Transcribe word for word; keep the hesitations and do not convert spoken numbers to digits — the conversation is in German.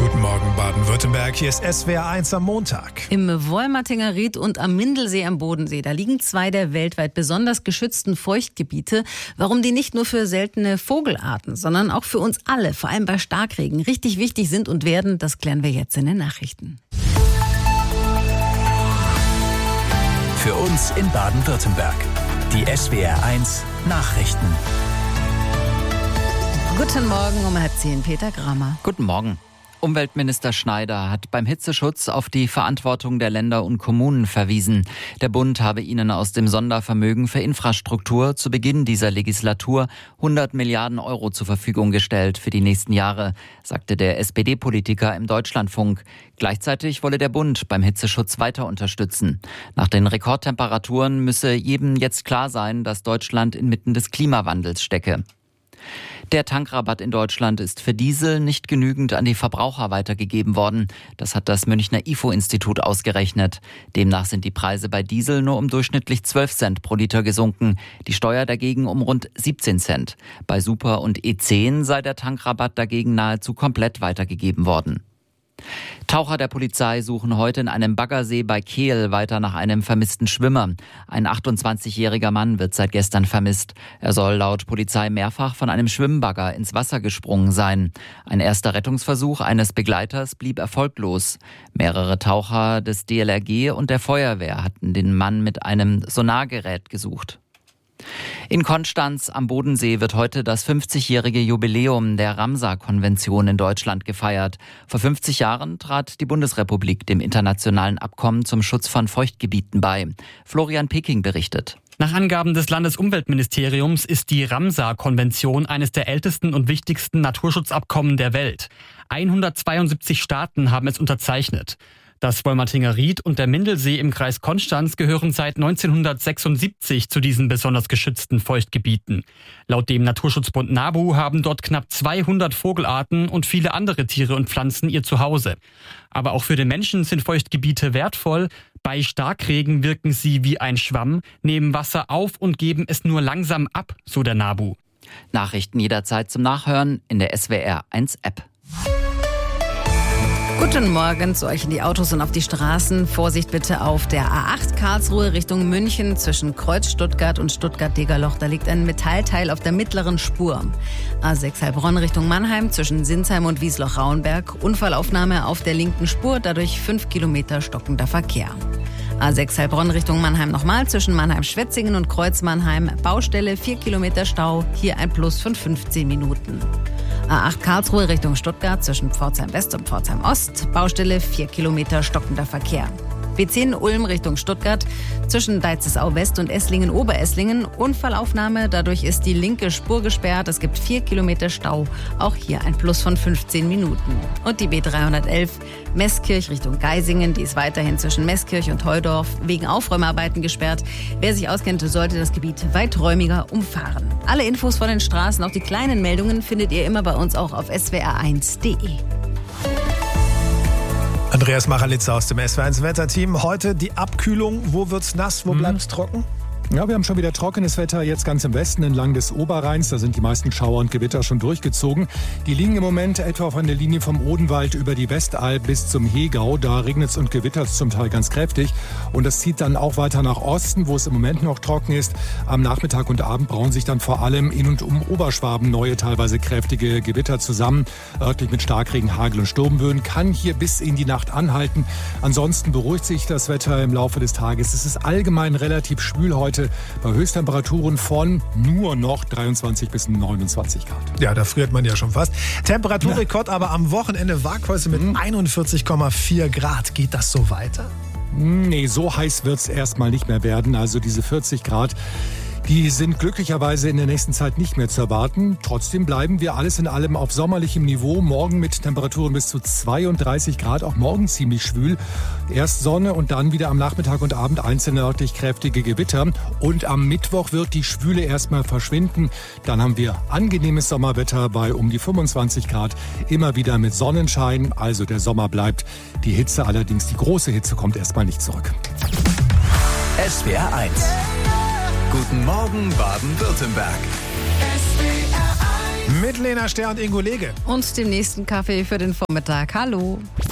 Guten Morgen Baden-Württemberg, hier ist S W R eins am Montag. Im Wollmattinger Ried und am Mindelsee am Bodensee, da liegen zwei der weltweit besonders geschützten Feuchtgebiete. Warum die nicht nur für seltene Vogelarten, sondern auch für uns alle, vor allem bei Starkregen, richtig wichtig sind und werden, das klären wir jetzt in den Nachrichten. Für uns in Baden-Württemberg, die S W R eins Nachrichten. Guten Morgen um halb zehn, Peter Grammer. Guten Morgen. Umweltminister Schneider hat beim Hitzeschutz auf die Verantwortung der Länder und Kommunen verwiesen. Der Bund habe ihnen aus dem Sondervermögen für Infrastruktur zu Beginn dieser Legislatur hundert Milliarden Euro zur Verfügung gestellt für die nächsten Jahre, sagte der S P D-Politiker im Deutschlandfunk. Gleichzeitig wolle der Bund beim Hitzeschutz weiter unterstützen. Nach den Rekordtemperaturen müsse jedem jetzt klar sein, dass Deutschland inmitten des Klimawandels stecke. Der Tankrabatt in Deutschland ist für Diesel nicht genügend an die Verbraucher weitergegeben worden. Das hat das Münchner I F O-Institut ausgerechnet. Demnach sind die Preise bei Diesel nur um durchschnittlich zwölf Cent pro Liter gesunken, die Steuer dagegen um rund siebzehn Cent. Bei Super und E zehn sei der Tankrabatt dagegen nahezu komplett weitergegeben worden. Taucher der Polizei suchen heute in einem Baggersee bei Kehl weiter nach einem vermissten Schwimmer. Ein achtundzwanzigjähriger Mann wird seit gestern vermisst. Er soll laut Polizei mehrfach von einem Schwimmbagger ins Wasser gesprungen sein. Ein erster Rettungsversuch eines Begleiters blieb erfolglos. Mehrere Taucher des D L R G und der Feuerwehr hatten den Mann mit einem Sonargerät gesucht. In Konstanz am Bodensee wird heute das fünfzigjährige Jubiläum der Ramsar-Konvention in Deutschland gefeiert. Vor fünfzig Jahren trat die Bundesrepublik dem internationalen Abkommen zum Schutz von Feuchtgebieten bei. Florian Peking berichtet. Nach Angaben des Landesumweltministeriums ist die Ramsar-Konvention eines der ältesten und wichtigsten Naturschutzabkommen der Welt. hundertzweiundsiebzig Staaten haben es unterzeichnet. Das Wollmattinger Ried und der Mindelsee im Kreis Konstanz gehören seit neunzehnhundertsechsundsiebzig zu diesen besonders geschützten Feuchtgebieten. Laut dem Naturschutzbund NABU haben dort knapp zweihundert Vogelarten und viele andere Tiere und Pflanzen ihr Zuhause. Aber auch für den Menschen sind Feuchtgebiete wertvoll. Bei Starkregen wirken sie wie ein Schwamm, nehmen Wasser auf und geben es nur langsam ab, so der NABU. Nachrichten jederzeit zum Nachhören in der S W R eins App. Guten Morgen zu euch in die Autos und auf die Straßen. Vorsicht bitte auf der A acht Karlsruhe Richtung München zwischen Kreuz Stuttgart und Stuttgart-Degerloch. Da liegt ein Metallteil auf der mittleren Spur. A sechs Heilbronn Richtung Mannheim zwischen Sinsheim und Wiesloch-Rauenberg. Unfallaufnahme auf der linken Spur, dadurch fünf Kilometer stockender Verkehr. A sechs Heilbronn Richtung Mannheim nochmal zwischen Mannheim-Schwetzingen und Kreuz-Mannheim. Baustelle, vier Kilometer Stau, hier ein Plus von fünfzehn Minuten. A acht Karlsruhe Richtung Stuttgart zwischen Pforzheim West und Pforzheim Ost. Baustelle, vier Kilometer stockender Verkehr. B zehn Ulm Richtung Stuttgart zwischen Deitzesau West und Esslingen-Oberesslingen. Unfallaufnahme, dadurch ist die linke Spur gesperrt. Es gibt vier Kilometer Stau, auch hier ein Plus von fünfzehn Minuten. Und die B dreihundertelf Meßkirch Richtung Geisingen, die ist weiterhin zwischen Meßkirch und Heudorf wegen Aufräumarbeiten gesperrt. Wer sich auskennt, sollte das Gebiet weiträumiger umfahren. Alle Infos von den Straßen, auch die kleinen Meldungen, findet ihr immer bei uns auch auf s w r eins punkt d e. Andreas Machalitzer aus dem S W R eins Wetterteam. Heute die Abkühlung. Wo wird's nass? Wo bleibt's trocken? Ja, wir haben schon wieder trockenes Wetter, jetzt ganz im Westen entlang des Oberrheins. Da sind die meisten Schauer und Gewitter schon durchgezogen. Die liegen im Moment etwa von der Linie vom Odenwald über die Westalb bis zum Hegau. Da regnet es und gewittert es zum Teil ganz kräftig. Und das zieht dann auch weiter nach Osten, wo es im Moment noch trocken ist. Am Nachmittag und Abend brauen sich dann vor allem in und um Oberschwaben neue, teilweise kräftige Gewitter zusammen. Örtlich mit Starkregen, Hagel und Sturmböen. Kann hier bis in die Nacht anhalten. Ansonsten beruhigt sich das Wetter im Laufe des Tages. Es ist allgemein relativ schwül heute. Bei Höchsttemperaturen von nur noch dreiundzwanzig bis neunundzwanzig Grad. Ja, da friert man ja schon fast. Temperaturrekord, ja. Aber am Wochenende Waghäusel mit mhm. einundvierzig Komma vier Grad. Geht das so weiter? Nee, so heiß wird es erstmal nicht mehr werden. Also diese vierzig Grad, die sind glücklicherweise in der nächsten Zeit nicht mehr zu erwarten. Trotzdem bleiben wir alles in allem auf sommerlichem Niveau. Morgen mit Temperaturen bis zu zweiunddreißig Grad, auch morgen ziemlich schwül. Erst Sonne und dann wieder am Nachmittag und Abend einzelne örtlich kräftige Gewitter. Und am Mittwoch wird die Schwüle erstmal verschwinden. Dann haben wir angenehmes Sommerwetter bei um die fünfundzwanzig Grad. Immer wieder mit Sonnenschein, also der Sommer bleibt. Die Hitze allerdings, die große Hitze, kommt erstmal nicht zurück. S W R eins. Guten Morgen Baden-Württemberg. S W R eins Mit Lena Ster und Ingo Lege. Und dem nächsten Kaffee für den Vormittag. Hallo.